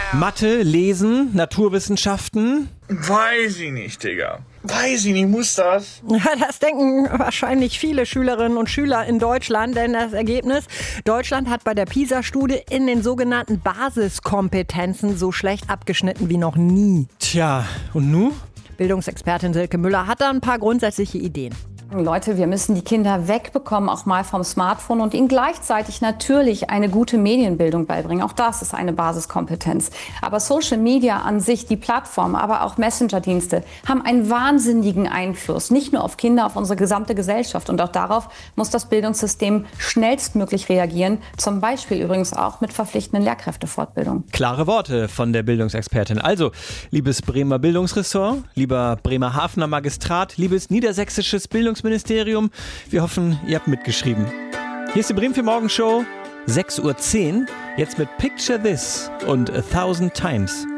Mathe, Lesen, Naturwissenschaften? Weiß ich nicht, Digga. Weiß ich nicht, muss das? Das denken wahrscheinlich viele Schülerinnen und Schüler in Deutschland, denn das Ergebnis: Deutschland hat bei der PISA-Studie in den sogenannten Basiskompetenzen so schlecht abgeschnitten wie noch nie. Tja, und nu? Bildungsexpertin Silke Müller hat da ein paar grundsätzliche Ideen. Leute, wir müssen die Kinder wegbekommen, auch mal vom Smartphone, und ihnen gleichzeitig natürlich eine gute Medienbildung beibringen. Auch das ist eine Basiskompetenz. Aber Social Media an sich, die Plattform, aber auch Messenger-Dienste haben einen wahnsinnigen Einfluss, nicht nur auf Kinder, auf unsere gesamte Gesellschaft. Und auch darauf muss das Bildungssystem schnellstmöglich reagieren, zum Beispiel übrigens auch mit verpflichtenden Lehrkräftefortbildung. Klare Worte von der Bildungsexpertin. Also, liebes Bremer Bildungsressort, lieber Bremerhavener Magistrat, liebes niedersächsisches Bildungsministerium, wir hoffen, ihr habt mitgeschrieben. Hier ist die Bremen 4 Morgen Show, 6:10 Uhr, jetzt mit Picture This und 1000 Times.